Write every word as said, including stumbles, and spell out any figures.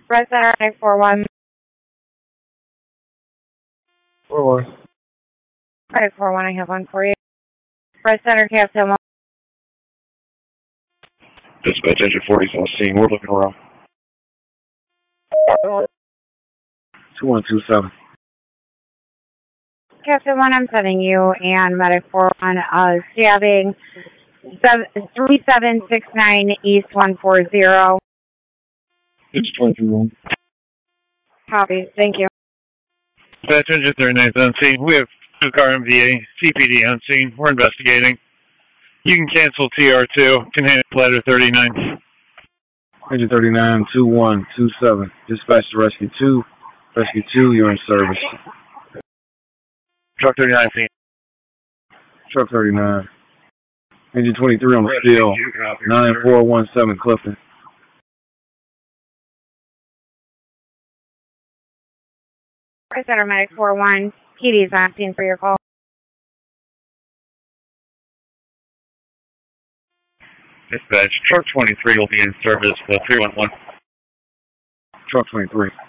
Red Center nine four one. four one. nine four one, I have one for you. Red Center Captain one. Dispatch engine forty is on scene. We're looking around. two one two seven. Captain one, I'm sending you and Medic four one, uh, stabbing three seven six nine East one four zero. It's twenty-three room. Copy, thank you. Dispatch engine thirty-nine is on scene. We have two car M V A, C P D on scene. We're investigating. You can cancel T R two. Can handle ladder thirty-nine. Engine thirty-nine, two one two seven. Dispatch to rescue two. Rescue two, you're in service. Truck thirty-nine, scene. Truck thirty-nine. Engine twenty-three on the steel. nine four one seven Clifton. Red Center Medic four one. P D is on scene for your call. Dispatch, truck twenty-three will be in service, uh, three one one. Truck twenty-three.